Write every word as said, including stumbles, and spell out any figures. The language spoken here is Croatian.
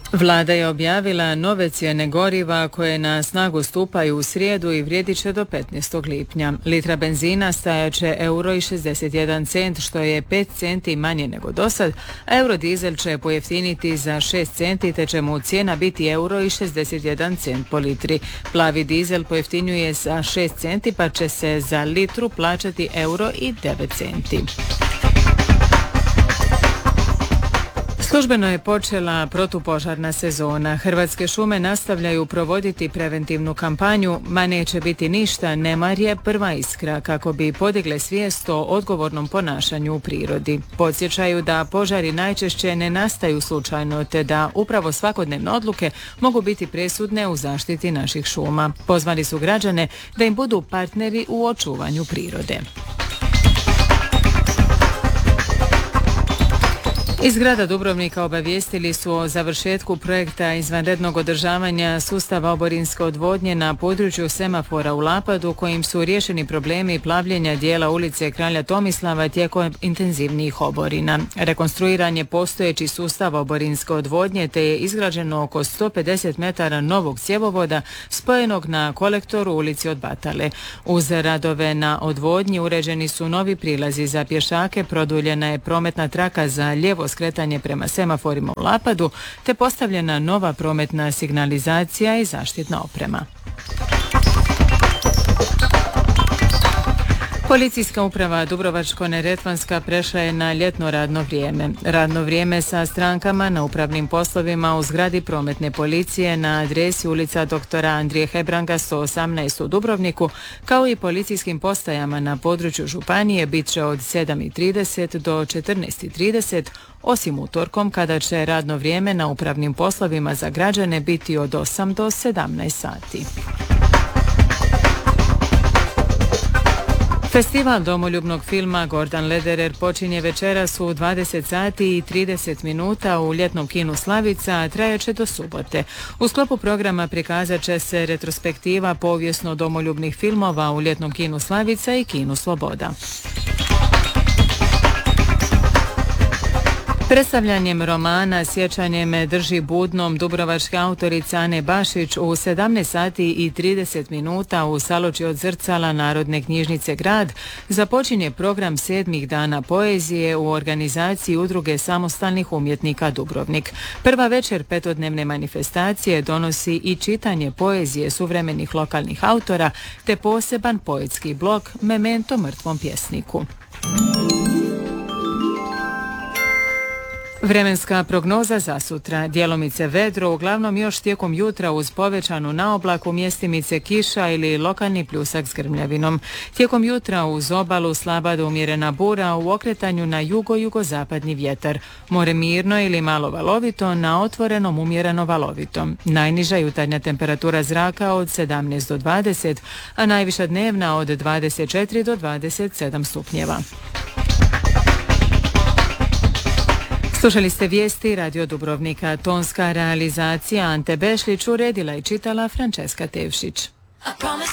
Vlada je objavila nove cijene goriva koje na snagu stupaju u srijedu i vrijedit će do petnaestog lipnja. Litra benzina stajat će euro i šezdeset jedan cent, što je pet centi manje nego dosad, a eurodizel će pojeftiniti za šest centi, te će mu cijena biti euro i šezdeset jedan cent po litri. Plavi dizel pojeftinjuje za šest centi, pa će se za litru plaćati euro i devet centi. Službeno je počela protupožarna sezona. Hrvatske šume nastavljaju provoditi preventivnu kampanju "Ma neće biti ništa, nemar je prva iskra", kako bi podigle svijest o odgovornom ponašanju u prirodi. Podsjećaju da požari najčešće ne nastaju slučajno, te da upravo svakodnevne odluke mogu biti presudne u zaštiti naših šuma. Pozvali su građane da im budu partneri u očuvanju prirode. Iz grada Dubrovnika obavijestili su o završetku projekta izvanrednog održavanja sustava oborinske odvodnje na području semafora u Lapadu, kojim su riješeni problemi plavljenja dijela ulice Kralja Tomislava tijekom intenzivnijih oborina. Rekonstruiran je postojeći sustav oborinske odvodnje, te je izgrađeno oko sto pedeset metara novog cjevovoda spojenog na kolektoru ulici od Batale. Uz radove na odvodnji uređeni su novi prilazi za pješake, produljena je prometna traka za lijevo skretanje prema semaforima u Lapadu, te postavljena nova prometna signalizacija i zaštitna oprema. Policijska uprava Dubrovačko-neretvanska prešla je na ljetno radno vrijeme. Radno vrijeme sa strankama na upravnim poslovima u zgradi prometne policije na adresi ulica doktora Andrije Hebranga sto osamnaest u Dubrovniku, kao i policijskim postajama na području županije, bit će od sedam i trideset do četrnaest i trideset, osim utorkom kada će radno vrijeme na upravnim poslovima za građane biti od osam do sedamnaest sati. Festival domoljubnog filma Gordan Lederer počinje večeras u dvadeset sati i trideset minuta u ljetnom kinu Slavica, a trajaće do subote. U sklopu programa prikazat će se retrospektiva povijesno domoljubnih filmova u ljetnom kinu Slavica i kinu Sloboda. Predstavljanjem romana Sjećanje me drži budnom dubrovačka autorica Ane Bašić u sedamnaest sati i trideset minuta u saloči od Zrcala Narodne knjižnice Grad započinje program sedmih dana poezije u organizaciji Udruge samostalnih umjetnika Dubrovnik. Prva večer petodnevne manifestacije donosi i čitanje poezije suvremenih lokalnih autora, te poseban poetski blok Memento mrtvom pjesniku. Vremenska prognoza za sutra. Djelomice vedro, uglavnom još tijekom jutra uz povećanu naoblaku, mjestimice kiša ili lokalni pljusak s grmljavinom. Tijekom jutra uz obalu slaba do umjerena bura, u okretanju na jugo-jugozapadni vjetar. More mirno ili malo valovito, na otvorenom umjereno valovito. Najniža jutarnja temperatura zraka od sedamnaest do dvadeset, a najviša dnevna od dvadeset četiri do dvadeset sedam stupnjeva. Slušali ste vijesti Radio Dubrovnika. Tonska realizacija Ante Bešlić, uredila i čitala Frančeska Tevšić.